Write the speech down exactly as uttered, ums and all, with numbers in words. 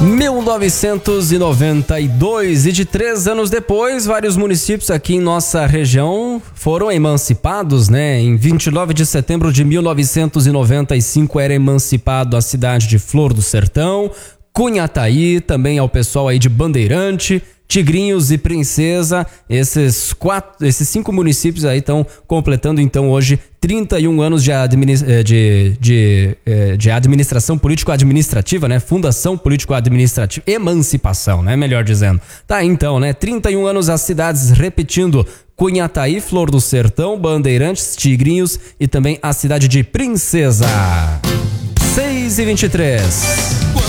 mil novecentos e noventa e dois, e de três anos depois, vários municípios aqui em nossa região foram emancipados, né? Em vinte e nove de setembro de mil novecentos e noventa e cinco era emancipado a cidade de Flor do Sertão, Cunhataí, também ao pessoal aí de Bandeirante, Tigrinhos e Princesa. Esses quatro, esses cinco municípios aí estão completando então hoje trinta e um anos de, administ- de, de, de administração político-administrativa, né? Fundação político-administrativa, emancipação, né? Melhor dizendo. Tá então, né? trinta e um anos as cidades repetindo: Cunhataí, Flor do Sertão, Bandeirantes, Tigrinhos e também a cidade de Princesa. seis e vinte e três.